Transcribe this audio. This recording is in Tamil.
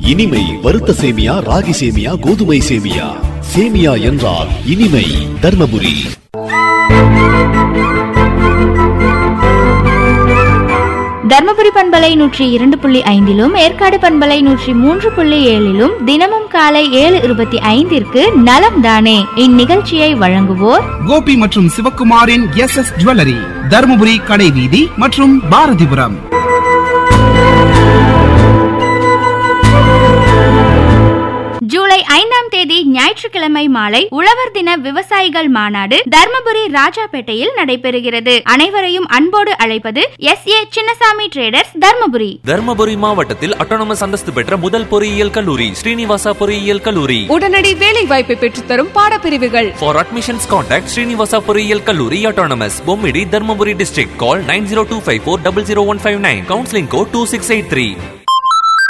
இனிமை வறுத்த சேமியா, ராகி சேமியா, கோதுமை சேமியா. சேமியா என்றால் இனிமை. தர்மபுரி. தர்மபுரி பண்பலை 102.5 ஏற்காடு பண்பலை 103.7 தினமும் காலை 7:25 நலம் தானே இந்நிகழ்ச்சியை வழங்குவோர் கோபி மற்றும் சிவக்குமாரின் SS ஜுவல்லரி, தர்மபுரி கடைவீதி மற்றும் பாரதிபுரம். ஜூலை 5ஆம் தேதி ஞாயிற்றுக்கிழமை மாலை உழவர் தின விவசாயிகள் மாநாடு தர்மபுரி ராஜாபேட்டையில் நடைபெறுகிறது. அனைவரையும் அன்போடு அழைப்பது SA சின்னசாமி ட்ரேடர்ஸ், தர்மபுரி. தர்மபுரி மாவட்டத்தில் அட்டானமஸ் அந்தஸ்து பெற்ற முதல் பொறியியல் கல்லூரி ஸ்ரீனிவாசா பொறியியல் கல்லூரி. உடனடி வேலை வாய்ப்பை பெற்றுத்தரும் பாடப்பிரிவுகள். For admissions contact ஸ்ரீனிவாசா பொறியியல் கல்லூரி autonomous, Bommidi, Dharmapuri district. Call 9025400159. Counseling code 2683.